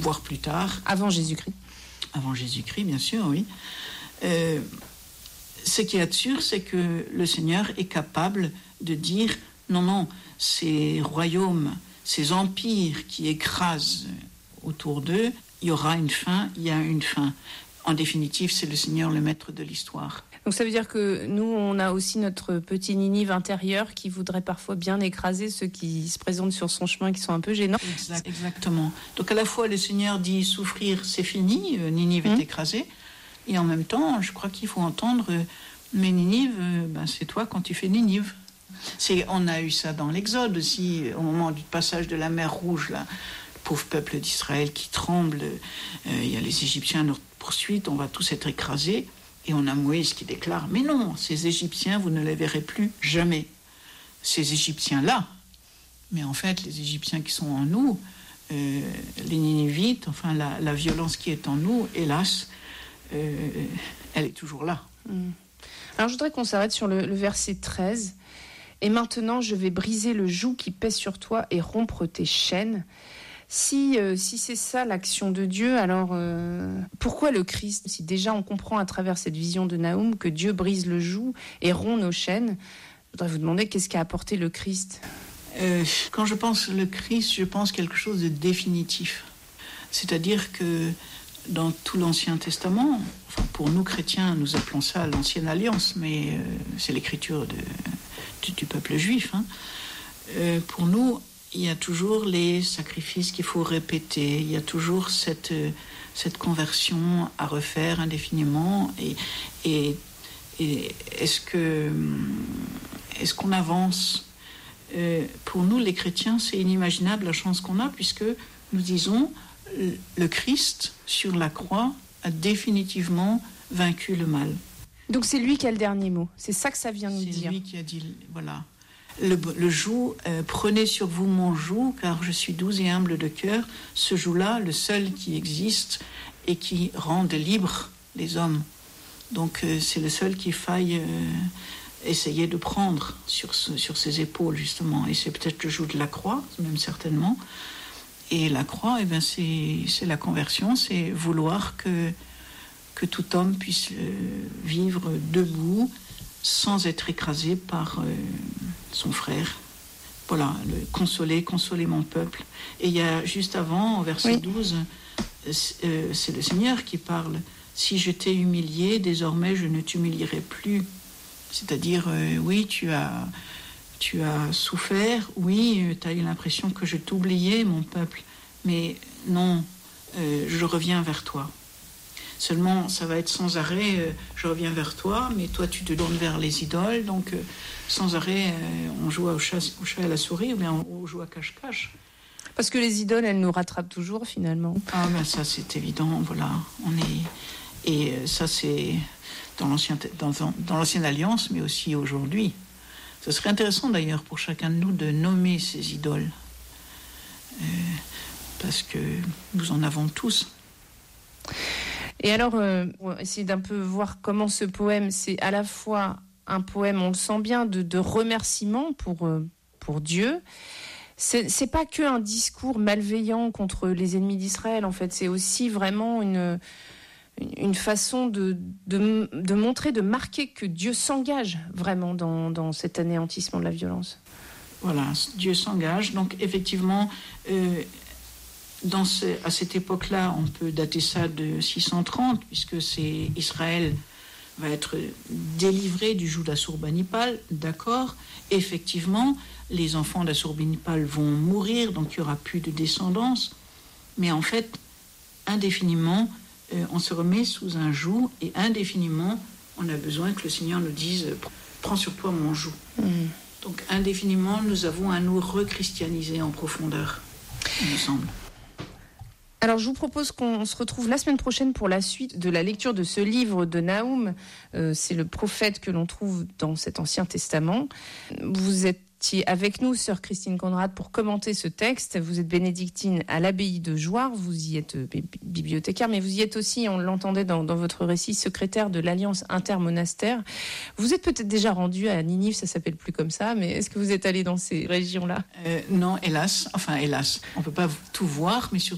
voire plus tard. Avant Jésus-Christ. Avant Jésus-Christ, bien sûr, oui. Ce qui est sûr, c'est que le Seigneur est capable de dire non, ces royaumes, ces empires qui écrasent autour d'eux, il y aura une fin, il y a une fin. En définitive, c'est le Seigneur le maître de l'histoire. Donc ça veut dire que nous, on a aussi notre petit Ninive intérieur qui voudrait parfois bien écraser ceux qui se présentent sur son chemin, qui sont un peu gênants. Exactement. Donc à la fois, le Seigneur dit souffrir, c'est fini, Ninive est écrasée. Et en même temps, je crois qu'il faut entendre, mais Ninive, c'est toi quand tu fais Ninive. On a eu ça dans l'Exode aussi, au moment du passage de la mer Rouge, là. Pauvre peuple d'Israël qui tremble, il y a les Égyptiens à notre poursuite, on va tous être écrasés, et on a Moïse qui déclare, mais non, ces Égyptiens, vous ne les verrez plus jamais. Ces Égyptiens-là, mais en fait, les Égyptiens qui sont en nous, les Ninivites, enfin la violence qui est en nous, hélas, elle est toujours là. Alors je voudrais qu'on s'arrête sur le verset 13. « Et maintenant, je vais briser le joug qui pèse sur toi et rompre tes chaînes. » Si c'est ça l'action de Dieu, alors pourquoi le Christ? Si déjà on comprend à travers cette vision de Nahum que Dieu brise le joug et rompt nos chaînes, je voudrais vous demander qu'est-ce qu'a apporté le Christ? Quand je pense le Christ, je pense quelque chose de définitif. C'est-à-dire que dans tout l'Ancien Testament, enfin pour nous chrétiens, nous appelons ça l'Ancienne Alliance, mais c'est l'écriture du peuple juif. Pour nous, il y a toujours les sacrifices qu'il faut répéter, il y a toujours cette conversion à refaire indéfiniment. Et est-ce qu'on avance? Pour nous, les chrétiens, c'est inimaginable la chance qu'on a, puisque nous disons le Christ, sur la croix, a définitivement vaincu le mal. Donc c'est lui qui a le dernier mot. C'est ça que ça vient de nous dire. C'est lui qui a dit, voilà. Le joug, prenez sur vous mon joug, car je suis doux et humble de cœur. Ce joug-là, le seul qui existe et qui rende libres les hommes. Donc c'est le seul qu'il faille essayer de prendre sur ses épaules, justement. Et c'est peut-être le joug de la croix, même certainement. Et la croix, c'est la conversion, c'est vouloir que tout homme puisse vivre debout, sans être écrasé par son frère. Voilà, consoler mon peuple. Et il y a juste avant, au verset 12, c'est le Seigneur qui parle. Si je t'ai humilié, désormais je ne t'humilierai plus. C'est-à-dire, oui, tu as souffert, oui, tu as eu l'impression que je t'oubliais, mon peuple, mais non, je reviens vers toi. Seulement, ça va être sans arrêt, je reviens vers toi, mais toi, tu te tournes vers les idoles, donc sans arrêt, on joue au chat et à la souris, ou bien on joue à cache-cache. Parce que les idoles, elles nous rattrapent toujours, finalement. Ah, ben ça, c'est évident, voilà. Et ça, c'est dans l'ancienne alliance, mais aussi aujourd'hui. Ce serait intéressant, d'ailleurs, pour chacun de nous de nommer ces idoles. Parce que nous en avons tous. Et alors, on va essayer d'un peu voir comment ce poème, c'est à la fois un poème, on le sent bien, de remerciement pour Dieu. C'est pas que un discours malveillant contre les ennemis d'Israël, en fait. C'est aussi vraiment une façon de montrer, de marquer que Dieu s'engage vraiment dans cet anéantissement de la violence. Voilà, Dieu s'engage. Donc, effectivement... à cette époque-là, on peut dater ça de 630, puisque c'est Israël va être délivré du joug d'Assurbanipal, d'accord. Effectivement, les enfants d'Assurbanipal vont mourir, donc il n'y aura plus de descendance. Mais en fait, indéfiniment, on se remet sous un joug, et indéfiniment, on a besoin que le Seigneur nous dise « Prends sur toi mon joug ». Donc indéfiniment, nous avons à nous rechristianiser en profondeur, il me semble. Alors, je vous propose qu'on se retrouve la semaine prochaine pour la suite de la lecture de ce livre de Nahum. C'est le prophète que l'on trouve dans cet Ancien Testament. Vous étiez avec nous, sœur Christine Conrad, pour commenter ce texte. Vous êtes bénédictine à l'abbaye de Jouarre. Vous y êtes bibliothécaire, mais vous y êtes aussi, on l'entendait dans votre récit, secrétaire de l'Alliance intermonastère. Vous êtes peut-être déjà rendu à Ninive, ça s'appelle plus comme ça, mais est-ce que vous êtes allé dans ces régions-là ? Non, hélas. Enfin, hélas. On ne peut pas tout voir, mais surtout